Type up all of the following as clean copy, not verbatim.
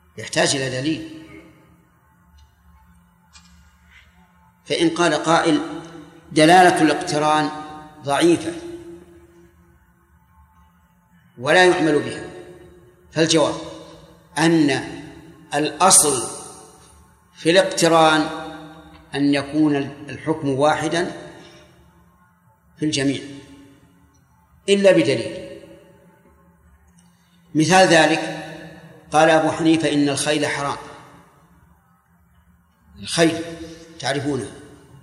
يحتاج إلى دليل. فإن قال قائل دلالة الاقتران ضعيفة ولا يعمل بها، فالجواب أن الأصل في الاقتران أن يكون الحكم واحدا في الجميع إلا بدليل. مثال ذلك قال أبو حنيفة إن الخيل حرام. الخيل تعرفونها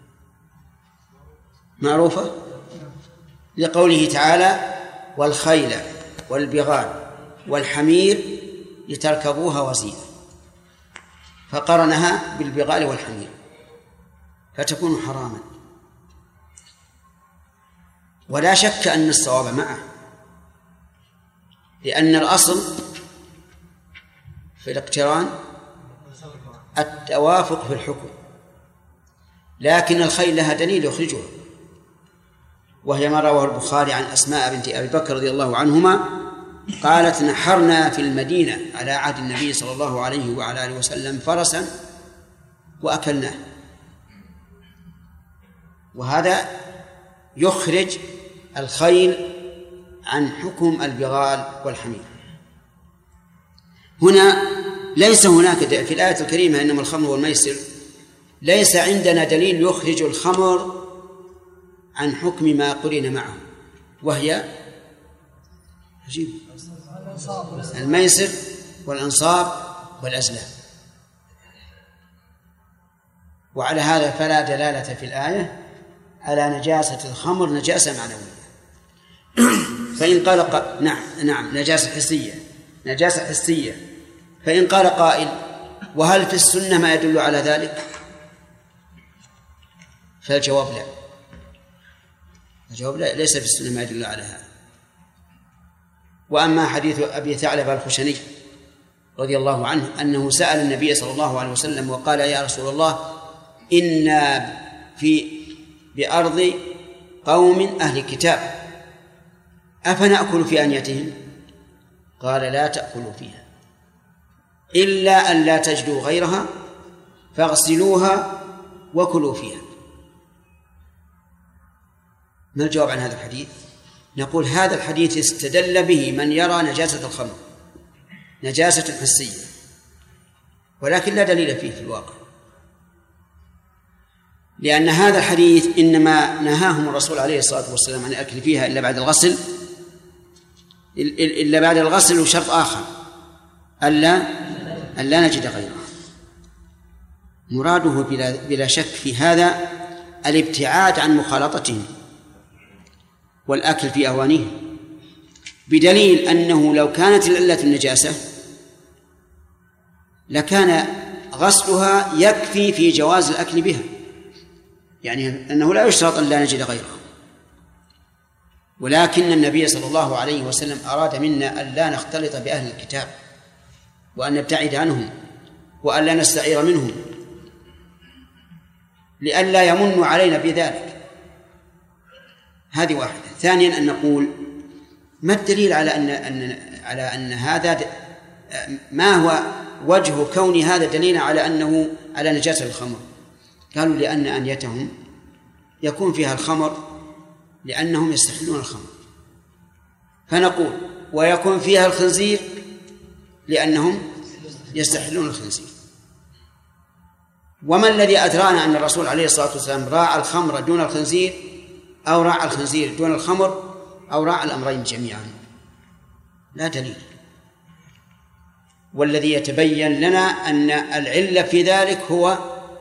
معروفة لقوله تعالى والخيل والبغال والحمير لتركبوها وزينة، فقرنها بالبغال والحمير فتكون حراما. ولا شك أن الصواب معه، لأن الأصل في الاقتران التوافق في الحكم، لكن الخيل لها دليل يخرجها، وهي ما رواه البخاري عن أسماء بنت أبي بكر رضي الله عنهما قالت نحرنا في المدينة على عهد النبي صلى الله عليه وعلى آله وسلم فرسا وأكلناه. وهذا يخرج الخيل عن حكم البغال والحمير. هنا ليس هناك في الآية الكريمة إنما الخمر والميسر، ليس عندنا دليل يخرج الخمر عن حكم ما قرن معه، وهي عجيب الميسر والأنصاب والأزلام. وعلى هذا فلا دلالة في الآية على نجاسة الخمر نجاسة معنوية. فإن قال نعم نجاسة حسية. فإن قال قائل وهل في السنة ما يدل على ذلك؟ فالجواب لا. الجواب لا، ليس في السنة ما يدل على هذا. وأما حديث أبي ثعلبة الخشني رضي الله عنه أنه سأل النبي صلى الله عليه وسلم وقال يا رسول الله إنا بأرض قوم أهل كتاب أفنأكل في أنيتهم؟ قال لا تأكلوا فيها إلا أن لا تجدوا غيرها فاغسلوها وكلوا فيها. ما الجواب عن هذا الحديث؟ نقول هذا الحديث استدل به من يرى نجاسة الخمر نجاسة حسية، ولكن لا دليل فيه في الواقع، لأن هذا الحديث إنما نهاهم الرسول عليه الصلاة والسلام عن الأكل فيها إلا بعد الغسل وشرط آخر ألا نجد غيره. مراده بلا شك في هذا الابتعاد عن مخالطتهم والأكل في أوانيه، بدليل أنه لو كانت العلة النجاسة لكان غسلها يكفي في جواز الأكل بها، يعني أنه لا يشترط أن لا نجد غيره. ولكن النبي صلى الله عليه وسلم أراد منا أن لا نختلط بأهل الكتاب وأن نبتعد عنهم وأن لا نستعير منهم لئلا يمنوا علينا بذلك. هذه واحدة. ثانيا أن نقول ما الدليل على أن هذا ما هو وجه كون هذا دليل على أنه على نجاسة الخمر؟ قالوا لأن أنيتهم يكون فيها الخمر لأنهم يستحلون الخمر، فنقول ويكون فيها الخنزير لأنهم يستحلون الخنزير. وما الذي أدرانا أن الرسول عليه الصلاة والسلام راعى الخمر دون الخنزير أو راعى الخنزير دون الخمر أو راعى الأمرين جميعا؟ لا دليل. والذي يتبين لنا أن العلة في ذلك هو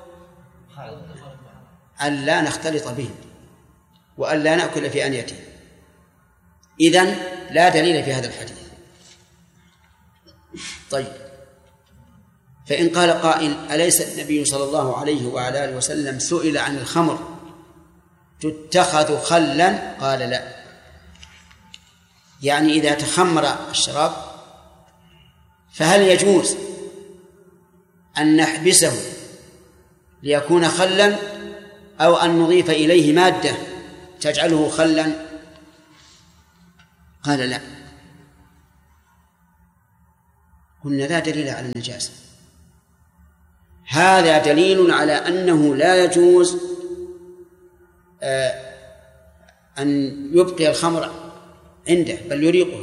أن لا نختلط بهم وأن لا نأكل في أنيتهم. إذن لا دليل في هذا الحديث. طيب، فإن قال قائل أليس النبي صلى الله عليه وعلى آله وسلم سئل عن الخمر تتخذ خلا؟ قال لا. يعني إذا تخمر الشراب فهل يجوز أن نحبسه ليكون خلا أو أن نضيف إليه مادة تجعله خلا؟ قال لا. قلنا لا دليل على النجاسة. هذا دليل على أنه لا يجوز أن يبقي الخمر عنده بل يريقه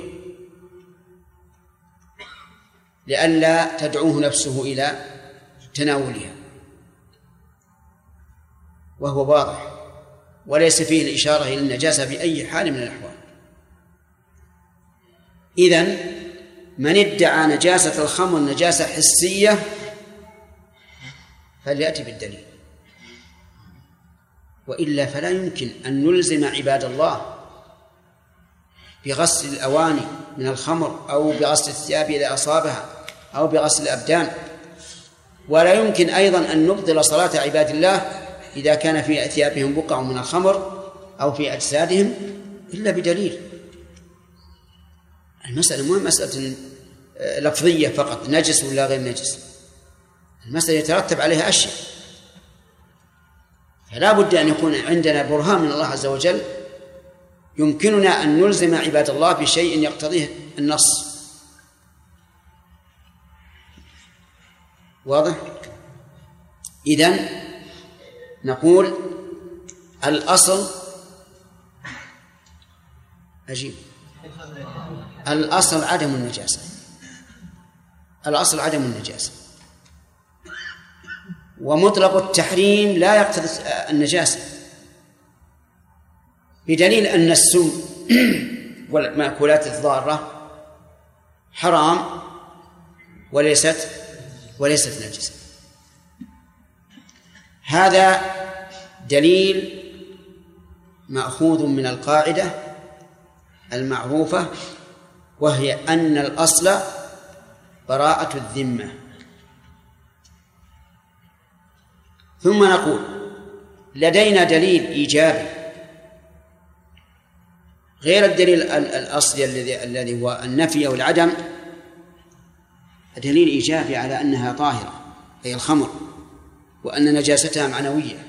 لئلا تدعوه نفسه إلى تناولها، وهو واضح وليس فيه الإشارة إلى النجاسة بأي حال من الأحوال. إذن من ادعى نجاسة الخمر نجاسة حسية فليأتي بالدليل، وإلا فلا يمكن أن نلزم عباد الله بغسل الأواني من الخمر أو بغسل الثياب إذا أصابها أو بغسل الأبدان، ولا يمكن أيضا أن نبطل صلاة عباد الله إذا كان في ثيابهم بقع من الخمر أو في أجسادهم إلا بدليل. المسألة مو مسألة لفظية فقط نجس ولا غير نجس، المسألة يترتب عليها أشياء، فلا بد أن يكون عندنا برهان من الله عز وجل يمكننا أن نلزم عباد الله بشيء يقتضيه النص. واضح؟ إذن نقول الأصل أجيب الأصل عدم النجاسة، الأصل عدم النجاسة، ومطلق التحريم لا يقتضي النجاسة، بدليل أن السم والمأكولات الضارة حرام وليست نجسة. هذا دليل مأخوذ من القاعدة المعروفة، وهي أن الأصل براءة الذمة. ثم نقول لدينا دليل إيجابي غير الدليل الأصلي الذي هو النفي أو العدم، دليل إيجابي على أنها طاهرة أي الخمر وأن نجاستها معنوية.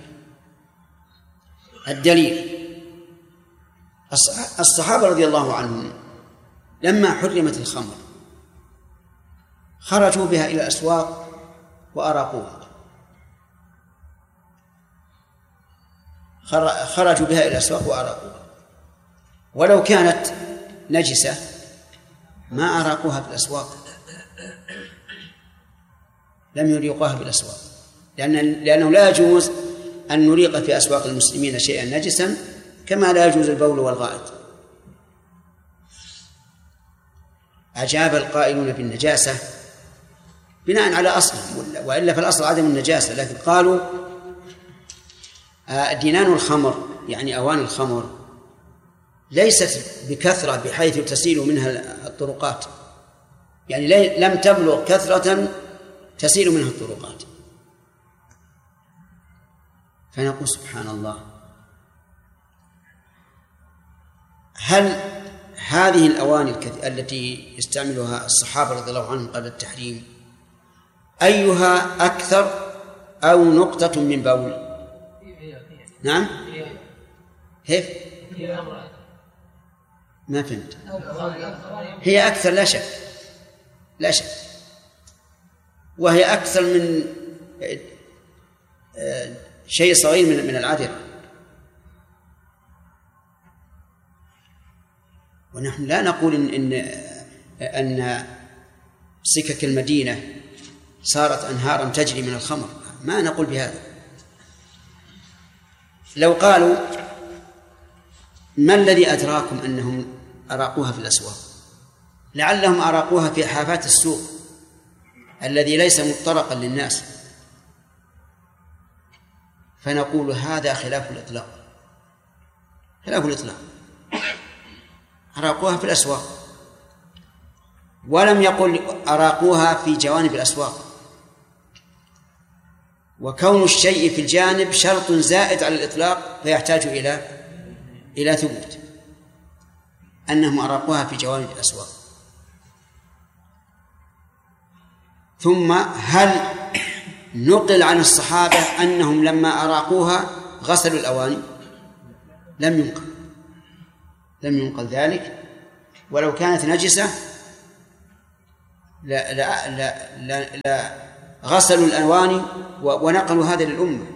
الدليل الصحابة رضي الله عنهم لما حرمت الخمر خرجوا بها إلى الأسواق وأراقوها، خرجوا بها إلى الأسواق وأراقوها، ولو كانت نجسة ما أراقوها في الأسواق، لم يريقوها في الأسواق، لأنه لا يجوز أن نريق في أسواق المسلمين شيئا نجسا كما لا يجوز البول والغائط. أجاب القائلون بالنجاسة بناء على أصلهم، وإلا فالأصل عدم النجاسة، لكن قالوا دينان الخمر يعني أواني الخمر ليست بكثرة بحيث تسيل منها الطرقات، يعني لم تبلغ كثرة تسيل منها الطرقات. فنقول سبحان الله، هل هذه الأواني التي يستعملها الصحابة رضي الله عنهم قبل التحريم أيها أكثر أو نقطة من بول؟ نعم كيف؟ ما فهمت. هي أكثر لا شك، لا شك، وهي أكثر من شيء صغير من العذرة، ونحن لا نقول أن سكك المدينة صارت أنهارا تجري من الخمر، ما نقول بهذا. لو قالوا ما الذي أدراكم أنهم أراقوها في الأسواق؟ لعلهم أراقوها في حافات السوق الذي ليس مطرقا للناس، فنقول هذا خلاف الإطلاق، خلاف الإطلاق، أراقوها في الأسواق، ولم يقل أراقوها في جوانب الأسواق، وكون الشيء في الجانب شرط زائد على الإطلاق فيحتاج إلى ثبوت أنهم أراقوها في جوانب الأسواق. ثم هل نقل عن الصحابة أنهم لما أراقوها غسلوا الأواني؟ لم ينقل ذلك، ولو كانت نجسة لا غسلوا الأواني ونقلوا هذا للأمة.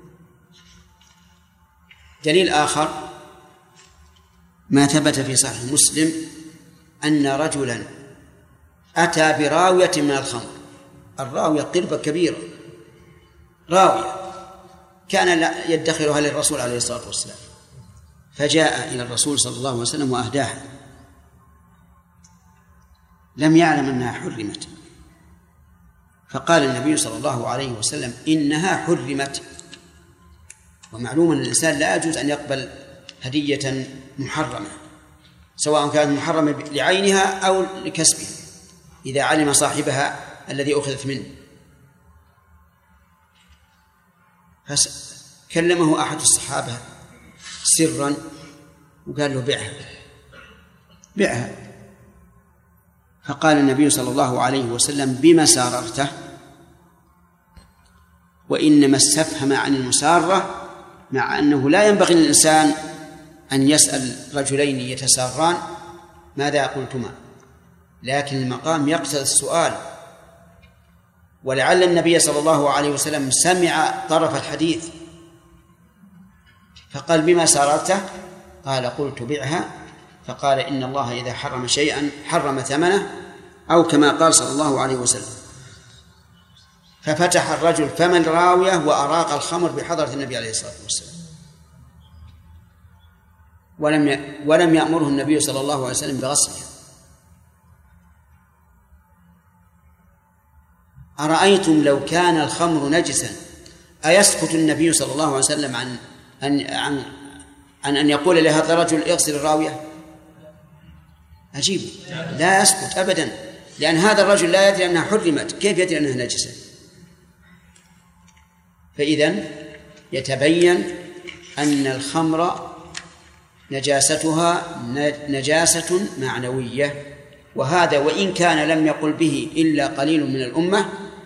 دليل آخر ما ثبت في صحيح مسلم أن رجلا أتى براوية من الخمر. الراوية قربة كبيرة، راوية كان يدخرها للرسول عليه الصلاة والسلام، فجاء إلى الرسول صلى الله عليه وسلم وأهداها، لم يعلم أنها حرمت، فقال النبي صلى الله عليه وسلم إنها حرمت. ومعلوم أن الإنسان لا يجوز أن يقبل هدية محرمة، سواء كانت محرمة لعينها أو لكسبها، إذا علم صاحبها الذي أخذت منه. فكلمه أحد الصحابة سرا وقال له بعها. فقال النبي صلى الله عليه وسلم بما ساررته؟ وإنما استفهم عن المسارة، مع أنه لا ينبغي للإنسان أن يسأل رجلين يتساران ماذا قلتما، لكن المقام يقتضي السؤال. ولعل النبي صلى الله عليه وسلم سمع طرف الحديث فقال بما ساررته؟ قال قلت بعها. فقال إن الله إذا حرم شيئا حرم ثمنه، أو كما قال صلى الله عليه وسلم. ففتح الرجل فم الراوية وأراق الخمر بحضرة النبي عليه الصلاة والسلام، ولم يأمره النبي صلى الله عليه وسلم بغسلها. أرأيتم لو كان الخمر نجسا أيسكت النبي صلى الله عليه وسلم عن أن يقول لهذا الرجل اغسل الراوية؟ عجيب، لا يسكت أبدا، لأن هذا الرجل لا يدري أنها حرمت، كيف يدري أنها نجسة؟ فإذن يتبين أن الخمر نجاستها نجاسة معنوية، وهذا وإن كان لم يقل به إلا قليل من الأمة،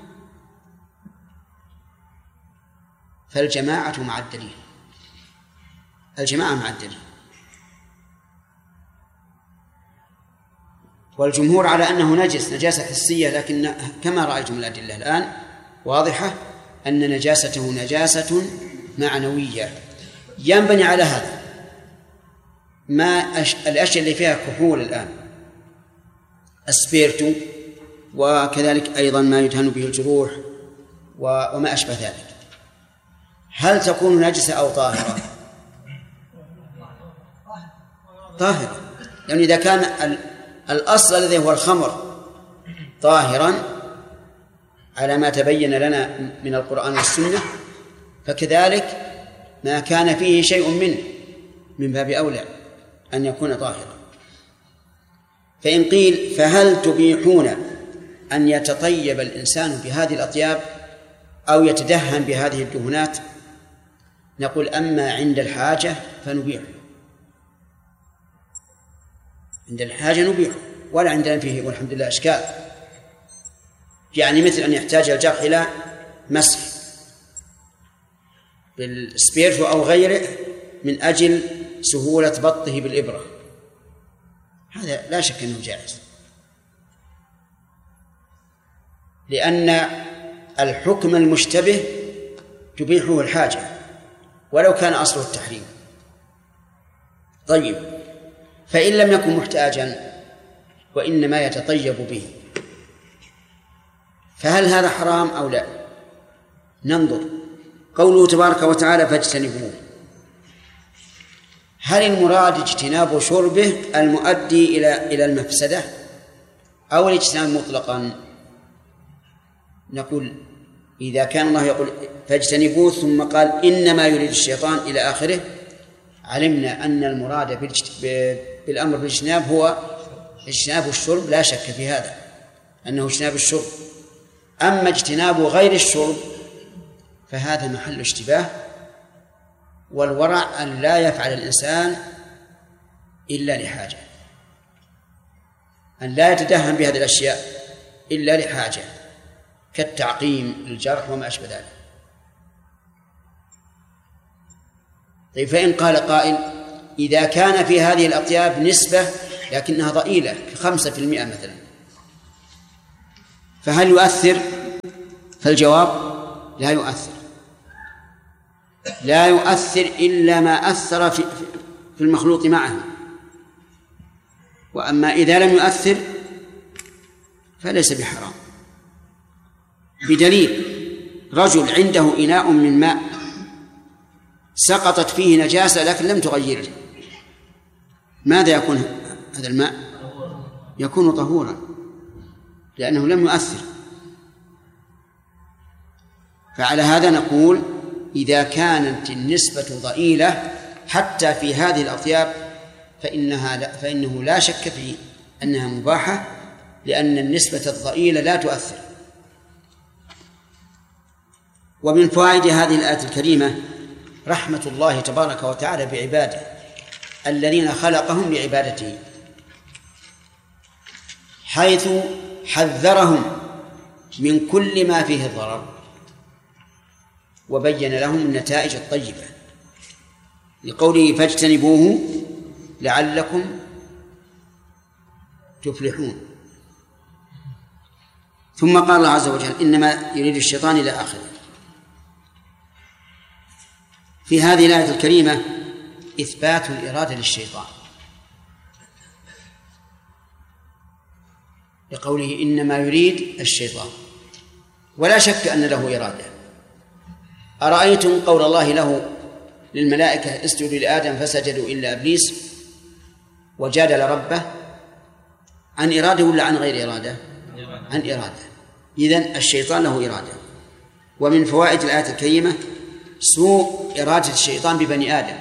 فالجماعة مع الدليل، الجماعة مع الدليل. والجمهور على أنه نجس نجاسة حسية، لكن كما رأيتم الأدلة الآن واضحة أن نجاسته نجاسة معنوية. ينبني على هذا الأشياء اللي فيها كحول الآن، السبيرتو، وكذلك أيضا ما يدهن به الجروح وما أشبه ذلك، هل تكون نجسة أو طاهرة؟ طاهرة، لأن إذا كان الأصل الذي هو الخمر طاهرا على ما تبين لنا من القرآن والسنة، فكذلك ما كان فيه شيء منه من باب أولى أن يكون طاهرا. فإن قيل فهل تبيحون أن يتطيب الإنسان بهذه الأطياب أو يتدهن بهذه الدهنات؟ نقول أما عند الحاجة فنبيح، عند الحاجة نبيح، ولا عندنا فيه والحمد لله إشكال، يعني مثل أن يحتاج الجرح إلى مسح بالسبيرتو أو غيره من أجل سهولة بطه بالإبرة، هذا لا شك أنه جائز، لأن الحكم المشتبه تبيحه الحاجة ولو كان أصله التحريم. طيب، فإن لم يكن محتاجا وإنما يتطيب به، فهل هذا حرام أو لا؟ ننظر. قوله تبارك وتعالى فاجتنبوه، هل المراد اجتناب شربه المؤدي إلى المفسدة أو الاجتناب مطلقا؟ نقول إذا كان الله يقول فاجتنبوه ثم قال إنما يريد الشيطان إلى آخره، علمنا أن المراد بالأمر بالاجتناب هو اجتناب الشرب، لا شك في هذا أنه اجتناب الشرب. أما اجتناب غير الشرب فهذا محل اشتباه، والورع أن لا يفعل الإنسان إلا لحاجة، أن لا يتدهن بهذه الأشياء إلا لحاجة كالتعقيم الجرح وما أشبه ذلك. طيب، فإن قال قائل إذا كان في هذه الأطياب نسبة لكنها ضئيلة 5% مثلا، فهل يؤثر؟ فالجواب لا يؤثر، لا يؤثر إلا ما أثر في المخلوط معه. وأما إذا لم يؤثر فليس بحرام، بدليل رجل عنده إناء من ماء سقطت فيه نجاسة لكن لم تغيره، ماذا يكون هذا الماء؟ يكون طهورا لأنه لم يؤثر. فعلى هذا نقول إذا كانت النسبة ضئيلة حتى في هذه الأطياب فإنه لا شك في أنها مباحة، لأن النسبة الضئيلة لا تؤثر. ومن فوائد هذه الآية الكريمة رحمة الله تبارك وتعالى بعباده الذين خلقهم لعبادته، حيث حذرهم من كل ما فيه الضرر وبين لهم النتائج الطيبة، لقوله فاجتنبوه لعلكم تفلحون. ثم قال الله عز وجل إنما يريد الشيطان إلى آخره. في هذه الآية الكريمة إثبات الإرادة للشيطان، لقوله إنما يريد الشيطان، ولا شك أن له إرادة. أرأيتم قول الله له للملائكة اسجدوا لآدم فسجدوا إلا إبليس وجادل ربه عن إرادة ولا عن غير إرادة؟ عن إرادة. إذن الشيطان له إرادة. ومن فوائد الآية الكريمة سوء إرادة الشيطان ببني آدم،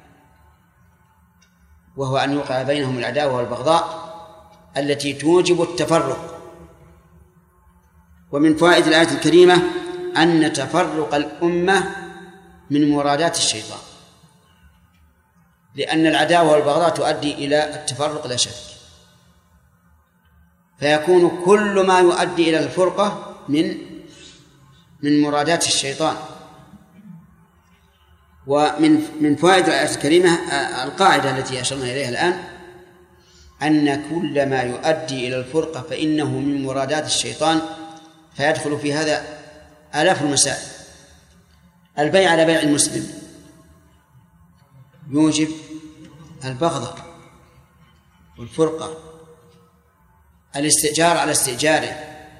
وهو أن يوقع بينهم العداوة والبغضاء التي توجب التفرق. ومن فوائد الآية الكريمة أن تفرق الأمة من مرادات الشيطان، لأن العداوة والبغضاء تؤدي إلى التفرق لا شك، فيكون كل ما يؤدي إلى الفرقة من مرادات الشيطان. ومن فوائد الآية الكريمة القاعدة التي أشرنا إليها الآن، أن كل ما يؤدي إلى الفرقة فإنه من مرادات الشيطان، فيدخل في هذا آلاف المسائل. البيع على بيع المسلم يوجب البغضة والفرقة، الاستئجار على استئجاره،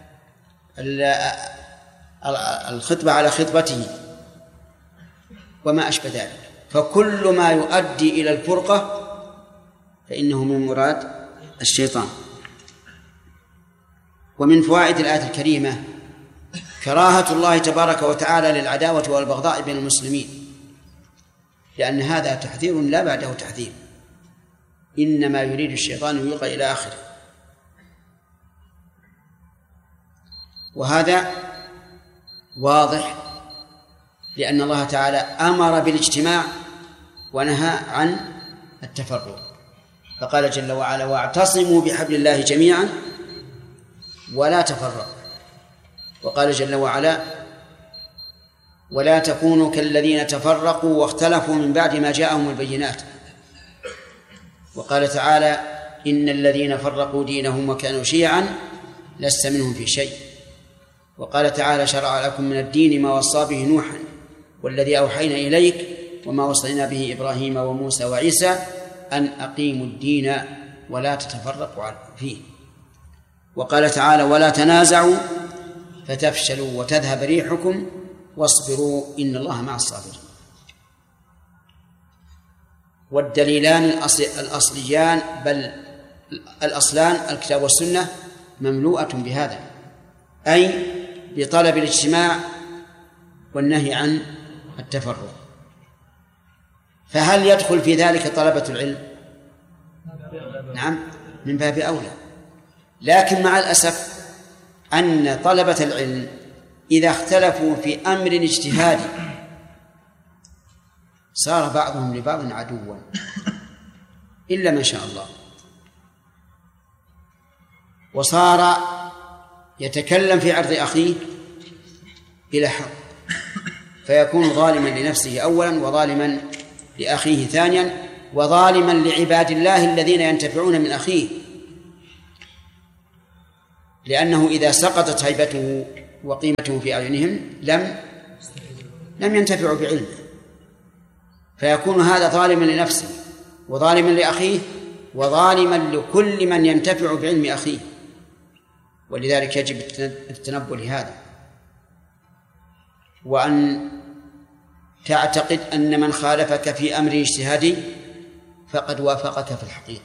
الخطبة على خطبته وما أشبه ذلك، فكل ما يؤدي إلى الفرقة فإنه من مراد الشيطان. ومن فوائد الآية الكريمة كراهة الله تبارك وتعالى للعداوة والبغضاء بين المسلمين، لأن هذا تحذير لا بعده تحذير، إنما يريد الشيطان أن يلقى إلى آخره. وهذا واضح لأن الله تعالى أمر بالاجتماع ونهى عن التفرق، فقال جل وعلا واعتصموا بحبل الله جميعا ولا تفرقوا. وقال جل وعلا ولا تكونوا كالذين تفرقوا واختلفوا من بعد ما جاءهم البينات. وقال تعالى إن الذين فرقوا دينهم وكانوا شيعا لست منهم في شيء. وقال تعالى شرع لكم من الدين ما وصى به نوحا والذي أوحينا إليك وما وصينا به إبراهيم وموسى وعيسى أن أقيموا الدين ولا تتفرقوا فيه. وقال تعالى ولا تنازعوا فتفشلوا وتذهب ريحكم واصبروا إن الله مع الصابرين. والدليلان الأصليان بل الأصلان الكتاب والسنة مملوءة بهذا، أي بطلب الاجتماع والنهي عن التفرق. فهل يدخل في ذلك طلبة العلم؟ نعم، من باب أولى. لكن مع الأسف أن طلبة العلم إذا اختلفوا في أمر اجتهادي صار بعضهم لبعض عدوا إلا ما شاء الله، وصار يتكلم في عرض أخيه بلا حق، فيكون ظالما لنفسه أولا وظالما لأخيه ثانيا وظالما لعباد الله الذين ينتفعون من أخيه. لأنه إذا سقطت هيبته وقيمته في أعينهم لم ينتفعوا بعلمه، فيكون هذا ظالما لنفسه وظالما لأخيه وظالما لكل من ينتفع بعلم أخيه. ولذلك يجب التنبه لهذا، وأن تعتقد أن من خالفك في أمر اجتهادي فقد وافقك في الحقيقة،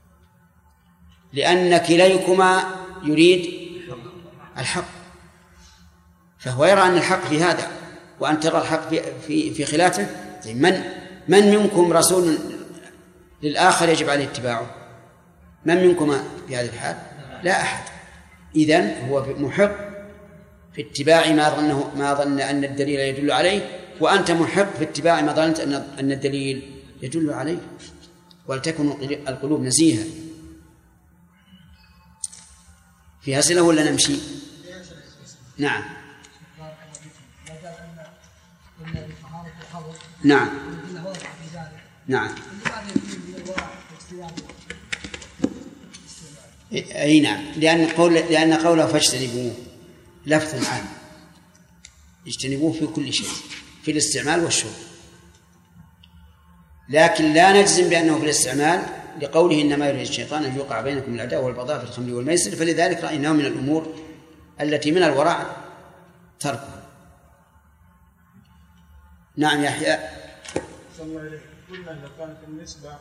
لأن كليكما يريد الحق، فهو يرى أن الحق في هذا وأن ترى الحق في خلافه. من منكم رسول للآخر يجب عليه اتباعه؟ من منكم في هذه الحال؟ لا أحد. إذن هو محق في اتباع ما ظن أن الدليل يدل عليه، وأنت محق في اتباع ما ظننت أن الدليل يدل عليه. ولتكن القلوب نزيهة. فيها صلة ولا نمشي؟ نعم نعم نعم أي نعم، لأن قوله فاجتنبوه لفظ عام، اجتنبوه في كل شيء، في الاستعمال والشرب، لكن لا نجزم بأنه في الاستعمال لقوله إنما يريد الشيطان أن يوقع بينكم العداوة والبغضاء في الخمر والميسر، فلذلك رأيناه من الأمور التي من الورع تركه. نعم يحيى. قلنا إذا كانت النسبة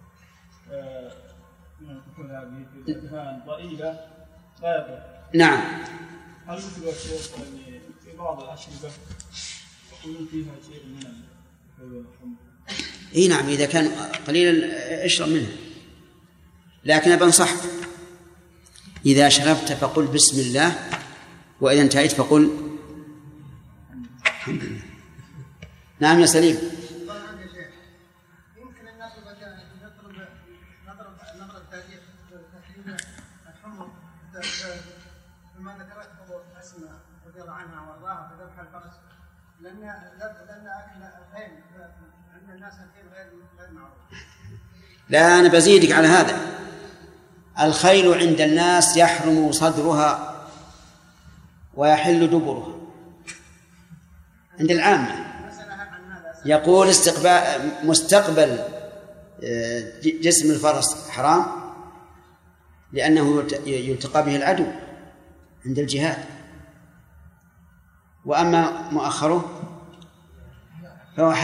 تكون هذه في الأذهان ضئيلة لا يضر. نعم. هل مثل الشيخ في بعض الأشربة يقولون فيها شيء من الخمر؟ إيه نعم، إذا كان قليلا اشرب منه، لكن بنصحك إذا شربت فقل بسم الله، وإذا انتهيت فقل الحمد لله. نعم يا سليم. يمكن أن نضرب تاريخ تحريم الحمر بما ذكرت أسماء رضي الله عنها وارضاها في ذبح الفرس، لأن أكل الخيل عند الناس غير معروف. لا، أنا بزيدك على هذا. الخيل عند الناس يحرم صدرها ويحل دبرها عند العامة. يقول مستقبل جسم الفرس حرام لأنه يلتقى به العدو عند الجهاد، وأما مؤخره فهو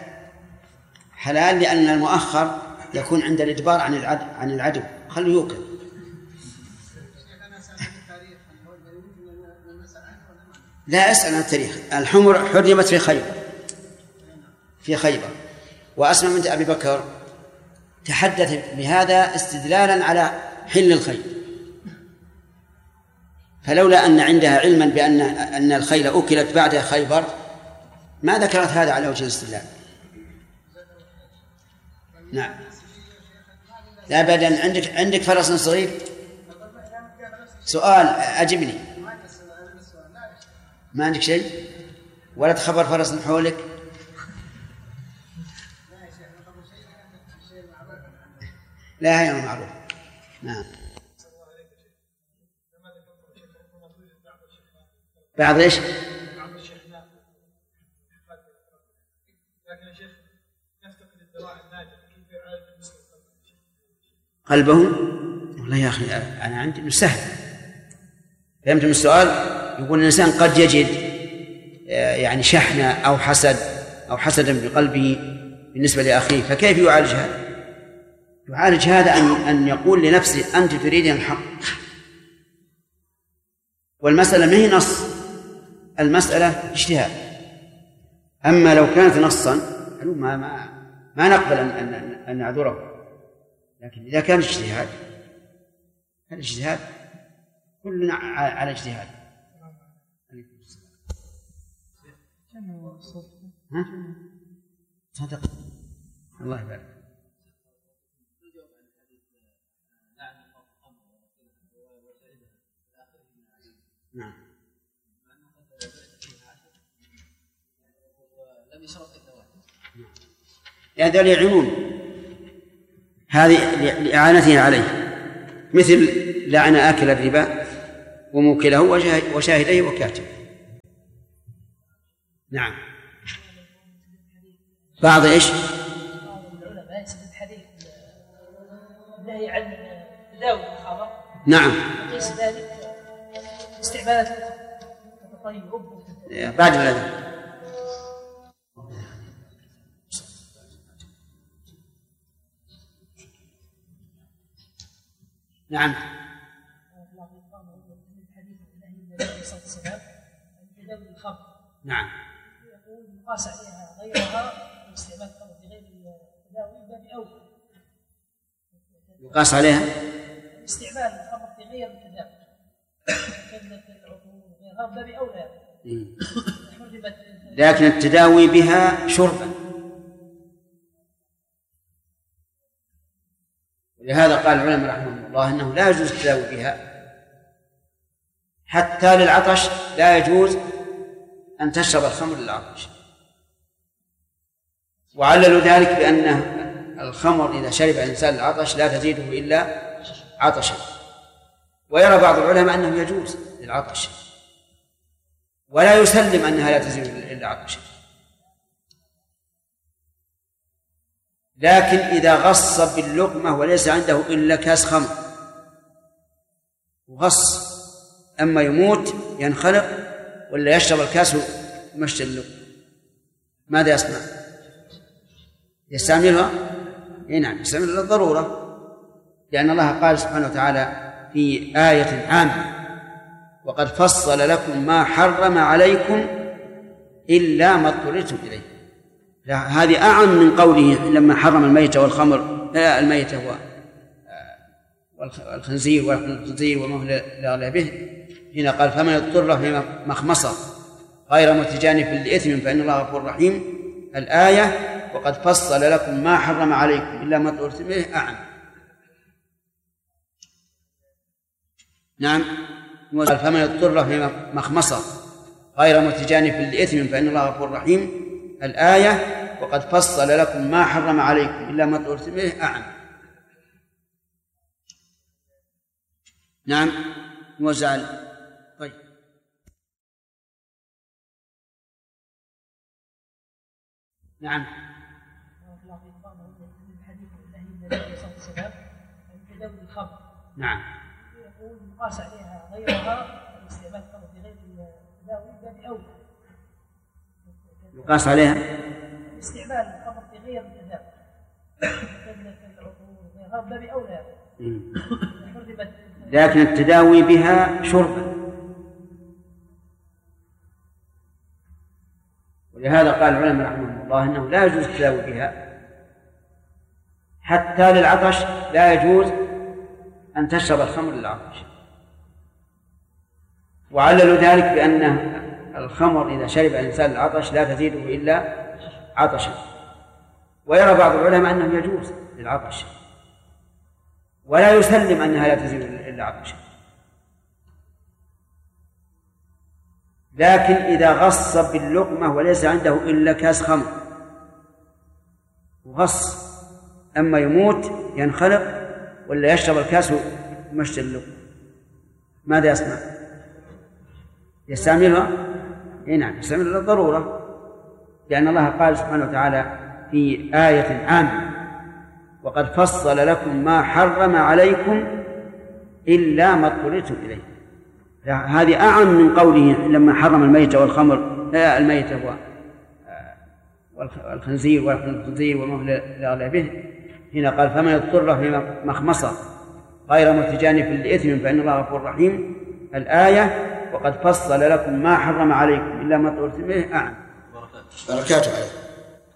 حلال لأن المؤخر يكون عند الإجبار عن العدو، خليه يوكل. لا، أسأل عن التاريخ. الحمر حرمت في خيبر، وأسمع من أبي بكر تحدث بهذا استدلالا على حل الخيل، فلولا أن عندها علما بأن الخيل أكلت بعد خيبر ما ذكرت هذا على وجه الاستدلال. نعم. لا أبدا. عندك فرس صغير؟ سؤال أجبني. ما عندك شيء ولا تخبر فرس من حولك؟ لا، هي معروف. نعم. بعض ايش؟ لكن يا شيخ يفتقد الذراع الناجح كيف يعالج قلبه؟ والله يا أخي أنا عندي مش سهل. فهمت من السؤال؟ يقول الإنسان قد يجد يعني شحنة أو حسدا بقلبه بالنسبة لأخيه، فكيف يعالج هذا؟ يعالج هذا أن يقول لنفسه أنت تريدين الحق، والمسألة ما هي نص، المسألة اجتهاد. أما لو كانت نصا ما نقبل أن نعذره، لكن إذا كان اجتهاد الاجتهاد كلنا على اجتهاد. صدق الله يبارك. نعم. يعني ذلك يعينون هذه لإعانته عليه، مثل لعن آكل الربا وموكله وشاهديه وكاتب. نعم. بعض ايش؟ بعض العلماء يستدل الحديث النهي عن تداول الخمر. نعم. وقيس ذلك استعمالات التطيب بعد الأذان. نعم. نعم. يقول يقاس عليها غيرها واستعمال الخمر بغير التداوي باب أولى. يقاس عليها استعمال الخمر بغير التداوي كالعطور وغيرها باب أولى. لكن التداوي بها شربا، ولهذا قال العلماء رحمهم الله أنه لا يجوز التداوي بها حتى للعطش، لا يجوز أن تشرب الخمر للعطش، وعللوا ذلك بأن الخمر إذا شرب الإنسان العطش لا تزيده إلا عطشا، ويرى بعض العلماء أنه يجوز للعطش ولا يسلم أنها لا تزيد إلا عطشا. لكن إذا غص باللقمة وليس عنده إلا كاس خمر وغص، أما يموت ينخلق ولا يشرب الكاس ومشي اللقمة، ماذا يصنع؟ يستعملها؟ نعم، يستعملها للضرورة، لأن الله قال سبحانه وتعالى في آية عامة: وقد فصل لكم ما حرم عليكم إلا ما اضطررتم إليه. هذه أعم من قوله لما حرم الميت والخمر، الميت والخنزير والخنزير وما هو لأغلى به. هنا قال: فمن اضطر في مخمصة غير متجانف لإثم فإن الله غفور رحيم. الآية وقد فصل لكم ما حرم عليكم إلا ما اضطررتم إليه أعم. نعم. قال: فمن اضطر في مخمصة غير متجانف لإثم فإن الله غفور رحيم. الآية وقد فصل لكم ما حرم عليكم إلا ما اضطررتم إليه أعم. نعم. موزع. طيب. نعم. نعم. يقول يقاس عليها غيرها واستعمال الخمر بغير التداوي باب أولى. يقاس عليها استعمال الخمر بغير التداوي كالعطور وغيرها باب أولى. لكن التداوي بها شربا، ولهذا قال العلماء رحمهم الله أنه لا يجوز التداوي بها حتى للعطش، لا يجوز أن تشرب الخمر للعطش، وعللوا ذلك بأن الخمر إذا شرب الإنسان العطش لا تزيده إلا عطشا، ويرى بعض العلماء أنه يجوز للعطش ولا يسلم أنها لا تزيد إلا عطشا. لكن إذا غص باللقمة وليس عنده إلا كاس خمر وغص، أما يموت ينخلق ولا يشرب الكاس ومشي اللقمة، ماذا يصنع؟ يستعملها؟ نعم، يستعملها للضرورة، لأن الله قال سبحانه وتعالى في آية عامة: وقد فصل لكم ما حرم عليكم إلا ما اضطررتم إليه. هذه أعم من قوله لما حرم الميت والخمر، الميت والخنزير والخنزير وما هو لأغلى به. هنا قال: فمن اضطر في مخمصة غير متجانف لإثم فإن الله غفور رحيم. الآية وقد فصل لكم ما حرم عليكم إلا ما اضطررتم إليه أعم. بركاته عليكم.